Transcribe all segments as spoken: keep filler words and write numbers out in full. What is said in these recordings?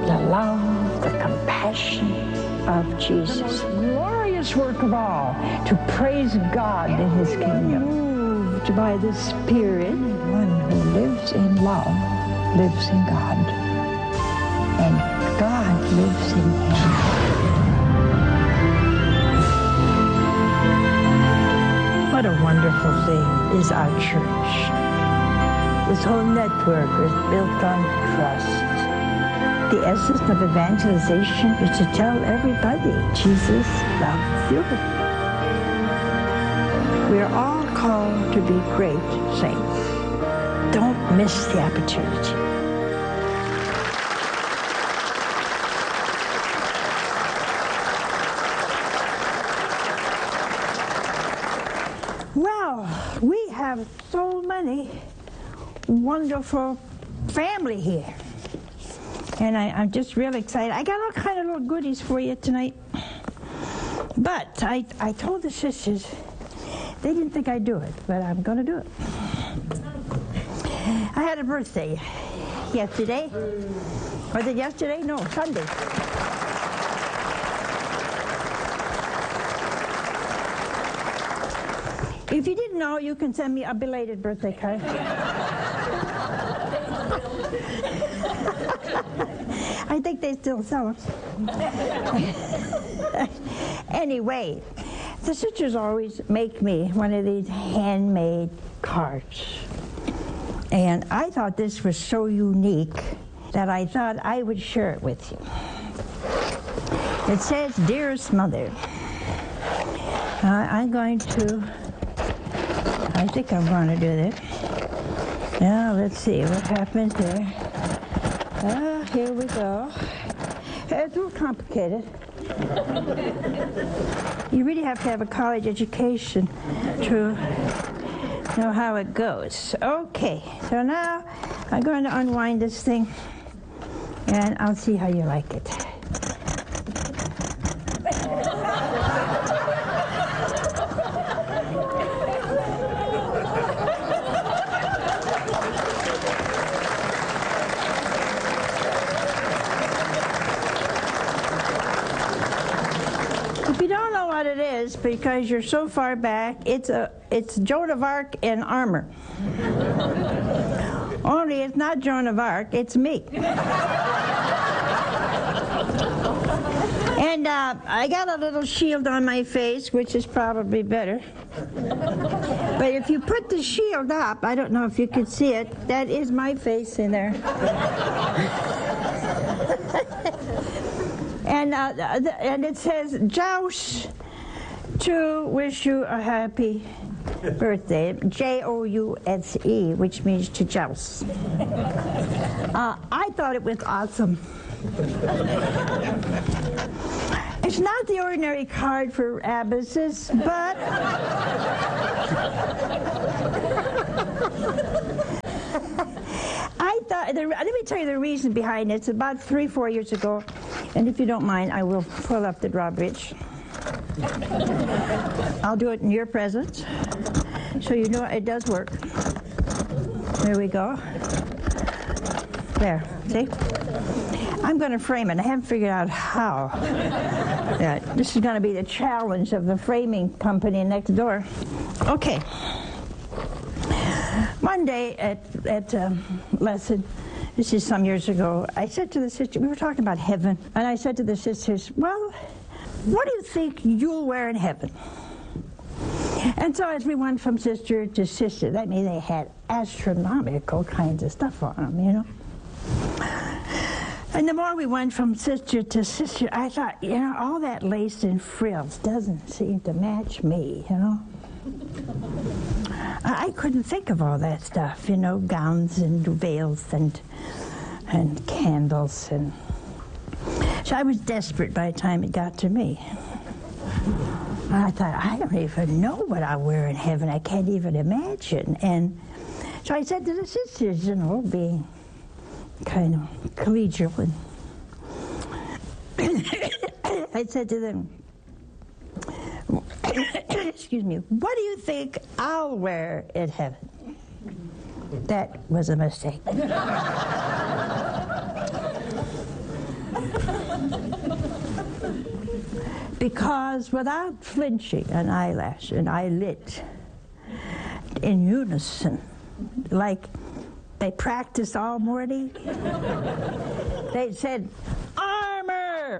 the love, the compassion of Jesus. The most glorious work of all, to praise God in His kingdom. Moved by the Spirit, one who lives in love lives in God, and God lives in him. What a wonderful thing is our church. This whole network is built on trust. The essence of evangelization is to tell everybody Jesus loves you. We are all called to be great saints. Don't miss the opportunity. Well, we have so many wonderful family here. And I, I'm just real excited. I got all kind of little goodies for you tonight. But I, I told the sisters, they didn't think I'd do it, but I'm going to do it. I had a birthday yesterday. Was it yesterday? No, Sunday. If you didn't know, you can send me a belated birthday card. I think they still sell them. Anyway, the sisters always make me one of these handmade cards. And I thought this was so unique that I thought I would share it with you. It says, "Dearest Mother," uh, I'm going to, I think I'm going to do this. Now, let's see what happens there. Ah, here we go. It's a little complicated. You really have to have a college education to know how it goes. Okay, so now I'm going to unwind this thing, and I'll see how you like it. What it is, because you're so far back, it's a it's Joan of Arc in armor. Only it's not Joan of Arc, it's me. And uh, I got a little shield on my face, which is probably better. But if you put the shield up, I don't know if you can see it, that is my face in there. And uh, and it says, "Jouse, to wish you a happy birthday." J O U S E, which means to joust. Uh, I thought it was awesome. It's not the ordinary card for abbesses, but I thought, the, let me tell you the reason behind it. It's about three, four years ago, and if you don't mind, I will pull up the drawbridge. I'll do it in your presence, so you know it does work. There we go. There, see? I'm going to frame it. I haven't figured out how. Yeah, this is going to be the challenge of the framing company next door. Okay. One day at, at um, lesson, this is some years ago, I said to the sister, we were talking about heaven, and I said to the sisters, well, what do you think you'll wear in heaven? And so as we went from sister to sister, that means they had astronomical kinds of stuff on them, you know. And the more we went from sister to sister, I thought, you know, all that lace and frills doesn't seem to match me, you know. I couldn't think of all that stuff, you know, gowns and veils and and candles, and so I was desperate by the time it got to me. I thought, I don't even know what I'll wear in heaven. I can't even imagine. And so I said to the sisters, you know, being kind of collegial, and I said to them, excuse me, what do you think I'll wear in heaven? That was a mistake. Because without flinching, an eyelash, an eyelid, in unison, like they practiced all morning, they said, armor!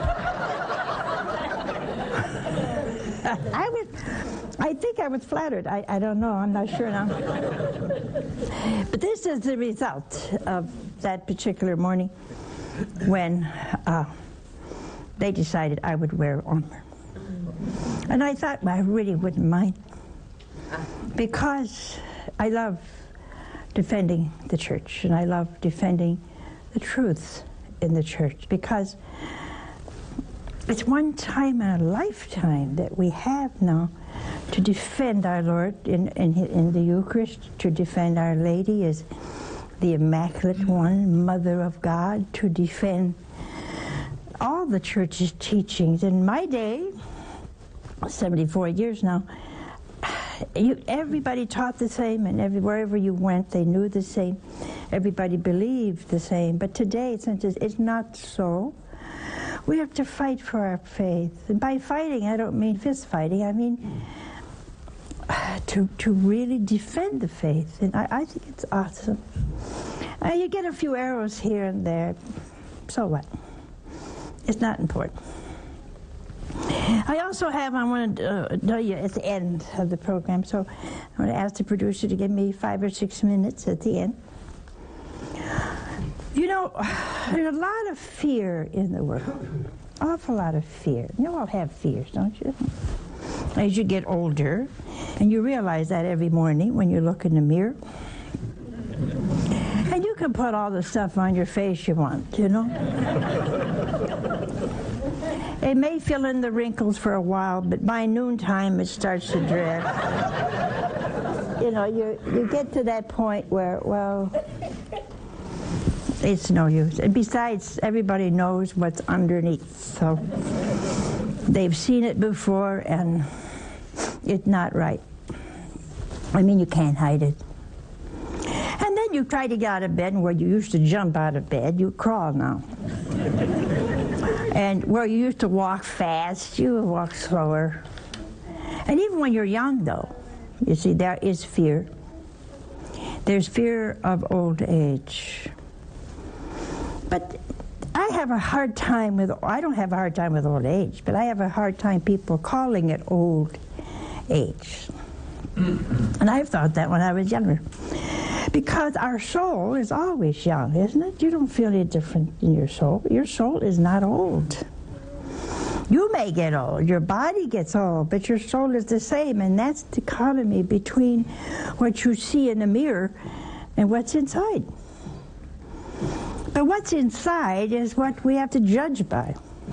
I was, I think I was flattered. I, I don't know. I'm not sure now. But this is the result of that particular morning when uh, they decided I would wear armor. And I thought, well, I really wouldn't mind, because I love defending the church, and I love defending the truth in the church, because it's one time in a lifetime that we have now to defend our Lord in, in, in the Eucharist, to defend Our Lady as the Immaculate One, Mother of God, to defend all the church's teachings. In my day, seventy-four years now, you, everybody taught the same, and every, wherever you went, they knew the same. Everybody believed the same. But today, since it's not so, we have to fight for our faith. And by fighting, I don't mean fist fighting. I mean to to really defend the faith. And I, I think it's awesome. Uh, you get a few arrows here and there. So what? It's not important. I also have, I want to uh, tell you at the end of the program, so I want to ask the producer to give me five or six minutes at the end. You know, there's a lot of fear in the world, awful lot of fear. You all have fears, don't you? As you get older, and you realize that every morning when you look in the mirror. And you can put all the stuff on your face you want, you know? It may fill in the wrinkles for a while, but by noontime it starts to drift. You know, you you get to that point where, well, it's no use. And besides, everybody knows what's underneath, so they've seen it before, and it's not right. I mean, you can't hide it. And then you try to get out of bed, and where you used to jump out of bed, you crawl now. And where you used to walk fast, you walk slower. And even when you're young, though, you see, there is fear. There's fear of old age. But I have a hard time with, I don't have a hard time with old age, but I have a hard time people calling it old age. And I've thought that when I was younger. Because our soul is always young, isn't it? You don't feel any different in your soul. Your soul is not old. You may get old, your body gets old, but your soul is the same, and that's the dichotomy between what you see in the mirror and what's inside. But what's inside is what we have to judge by.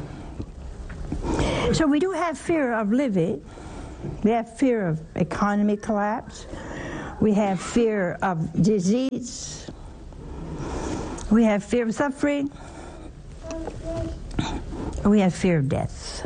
So we do have fear of living. We have fear of economy collapse. We have fear of disease. We have fear of suffering. We have fear of death.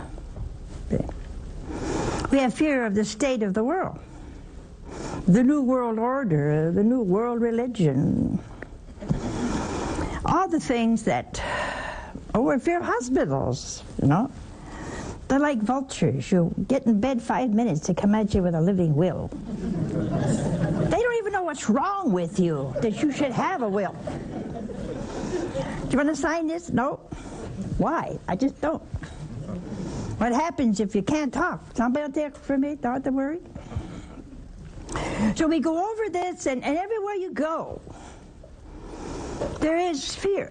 We have fear of the state of the world, the new world order, the new world religion, all the things that, oh, we fear of hospitals, you know. They're like vultures. You get in bed five minutes to come at you with a living will. They don't even know what's wrong with you, that you should have a will. Do you want to sign this? No. Why? I just don't. What happens if you can't talk? Somebody out there for me? Don't have to worry. So we go over this, and, and everywhere you go, there is fear.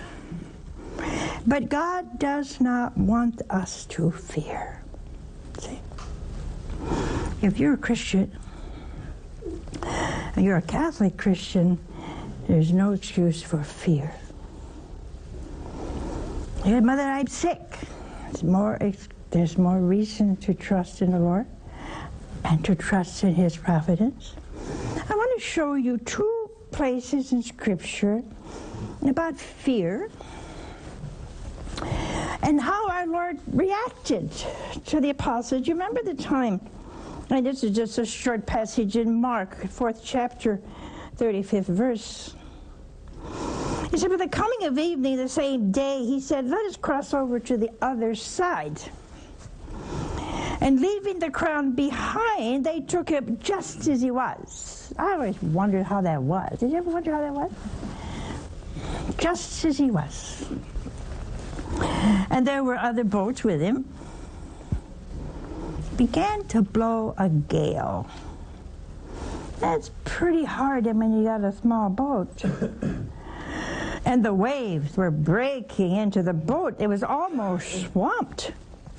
But God does not want us to fear. See? If you're a Christian, and you're a Catholic Christian, there's no excuse for fear. Yeah, Mother, I'm sick. It's more, there's more reason to trust in the Lord and to trust in His providence. I want to show you two places in Scripture about fear and how our Lord reacted to the apostles. You remember the time, and this is just a short passage in Mark, fourth chapter, thirty-fifth verse. He said, with the coming of evening the same day, he said, let us cross over to the other side. And leaving the crown behind, they took him just as he was. I always wondered how that was. Did you ever wonder how that was? Just as he was. And there were other boats with him. Began to blow a gale. That's pretty hard when you got a small boat. And the waves were breaking into the boat. It was almost swamped.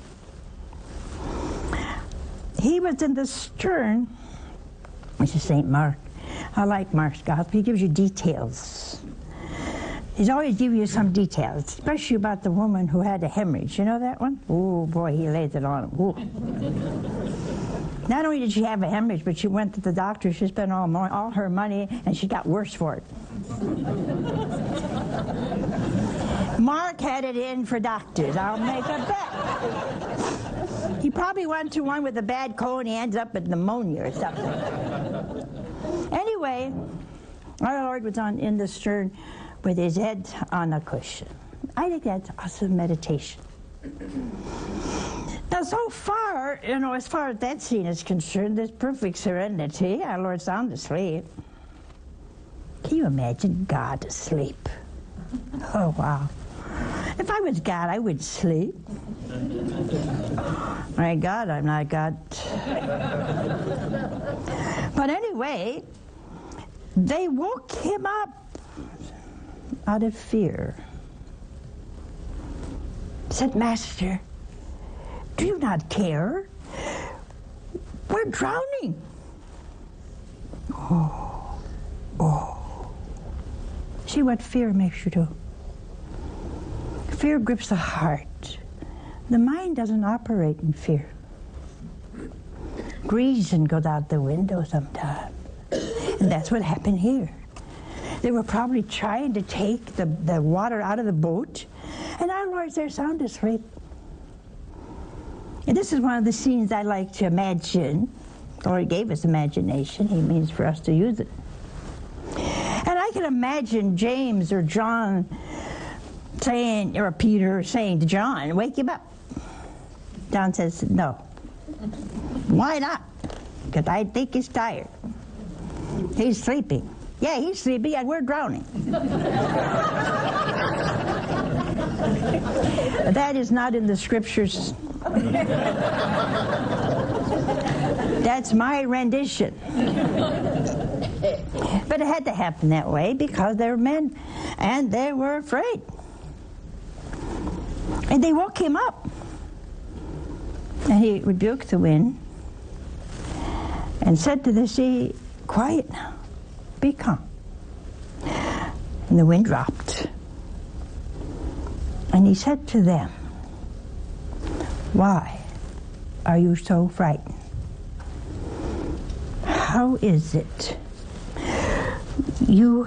He was in the stern. This is Saint Mark. I like Mark's gospel. He gives you details. He's always giving you some details, especially about the woman who had a hemorrhage. You know that one? Oh, boy, he lays it on him. Ooh. Not only did she have a hemorrhage, but she went to the doctor. She spent all, mo- all her money, and she got worse for it. Mark had it in for doctors. I'll make a bet. He probably went to one with a bad cold and he ended up with pneumonia or something. Anyway, our Lord was on in the stern with his head on a cushion. I think that's awesome meditation. Now, so far, you know, as far as that scene is concerned, there's perfect serenity. Our Lord's sound asleep. Can you imagine God asleep? Oh, wow. If I was God, I would sleep. My God, I'm not God. But anyway, they woke him up out of fear. Said, Master, do you not care? We're drowning. Oh, oh. See what fear makes you do. Fear grips the heart. The mind doesn't operate in fear. Reason goes out the window sometimes. And that's what happened here. They were probably trying to take the, the water out of the boat, and our Lord's there sound asleep. And this is one of the scenes I like to imagine. The Lord gave us imagination. He means for us to use it. And I can imagine James or John saying, or Peter saying to John, wake him up. John says, no. Why not? Because I think he's tired. He's sleeping. Yeah, he's sleeping and we're drowning. That is not in the scriptures. That's my rendition. But it had to happen that way because they were men and they were afraid. And they woke him up. And he rebuked the wind and said to the sea, quiet now, be calm. And the wind dropped. And he said to them, why are you so frightened? How is it you